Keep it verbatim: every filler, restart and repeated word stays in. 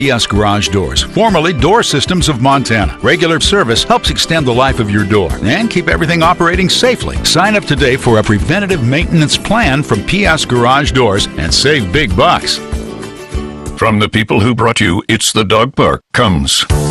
P S Garage Doors, formerly Door Systems of Montana. Regular service helps extend the life of your door and keep everything operating safely. Sign up today for a preventative maintenance plan from P S Garage Doors and save big bucks. From the people who brought you It's the Dog Park comes